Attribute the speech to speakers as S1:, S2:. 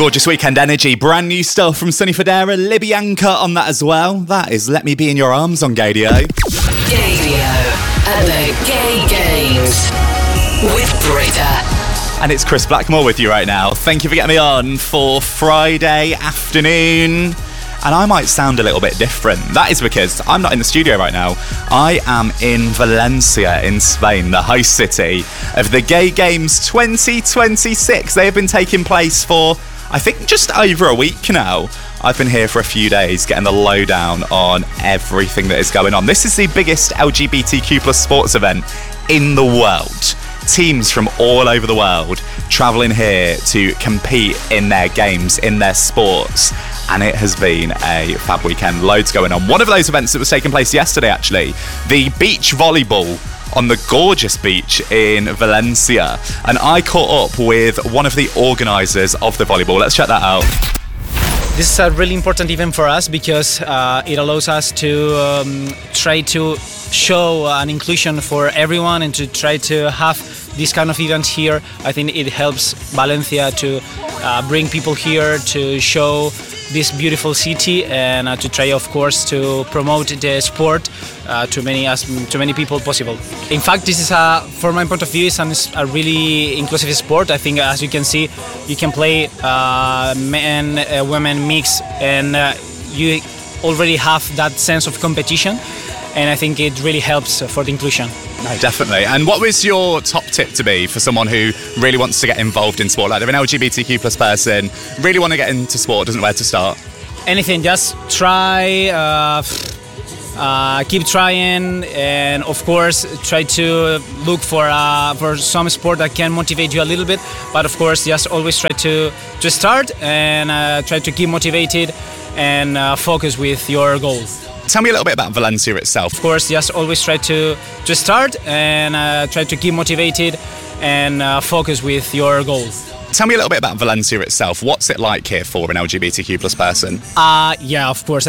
S1: Gorgeous weekend energy. Brand new stuff from Sonny Fodera, Libyanka on that as well. That is Let Me Be in Your Arms on Gaydio.
S2: Gaydio at the Gay Games with Britta.
S1: And it's Chris Blackmore with you right now. Thank you for getting me on for Friday afternoon. And I might sound a little bit different. That is because I'm not in the studio right now. I am in Valencia in Spain, the host city of the Gay Games 2026. They have been taking place for, I think, just over a week now. I've been here for a few days getting the lowdown on everything that is going on. This is the biggest LGBTQ plus sports event in the world. Teams from all over the world travelling here to compete in their games, in their sports. And it has been a fab weekend. Loads going on. One of those events that was taking place yesterday, actually, the beach volleyball on the gorgeous beach in Valencia. And I caught up with one of the organisers of the volleyball. Let's check that out.
S3: This is a really important event for us because it allows us to try to show an inclusion for everyone and to try to have this kind of events here. I think it helps Valencia to bring people here to show this beautiful city and to try, of course, to promote the sport to many people possible. In fact, this is from my point of view, is a really inclusive sport. I think, as you can see, you can play men, women mix, and you already have that sense of competition. And I think it really helps for the inclusion.
S1: No, definitely. And what was your top tip to be for someone who really wants to get involved in sport? Like, they're an LGBTQ plus person, really want to get into sport, doesn't know where to start?
S3: Anything, just try, keep trying, and of course try to look for some sport that can motivate you a little bit. But of course, just always try to start and try to keep motivated and focus with your goals.
S1: Tell me a little bit about Valencia itself.
S3: Of course, just always try to start and try to keep motivated and focus with your goals.
S1: Tell me a little bit about Valencia itself. What's it like here for an LGBTQ plus person?
S3: Yeah, of course.